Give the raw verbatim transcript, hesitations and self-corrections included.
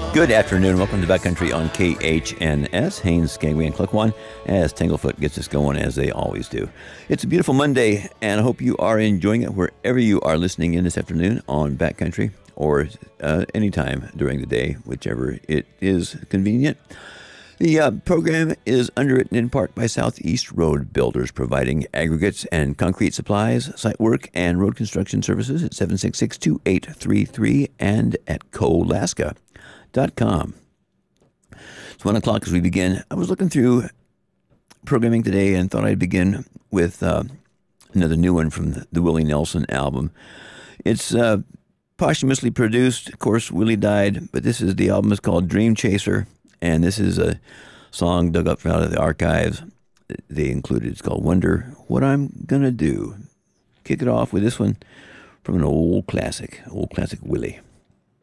Good afternoon. Welcome to Backcountry on K H N S. Haynes, Skagway, and Click as Tanglefoot gets us going as they always do. It's a beautiful Monday, and I hope you are enjoying it wherever you are listening in this afternoon on Backcountry or uh, anytime during the day, whichever it is convenient. The uh, program is underwritten in part by Southeast Road Builders, providing aggregates and concrete supplies, site work, and road construction services at seven six six, two eight three three and at Colaska dot com. It's one o'clock as we begin. I was looking through programming today and thought I'd begin with uh, another new one from the, the Willie Nelson album. It's uh, posthumously produced. Of course, Willie died, but this is the album is called Dream Chaser, and this is a song dug up out of the archives they included. It's called Wonder What I'm Gonna Do. Kick it off with this one from an old classic, old classic Willie.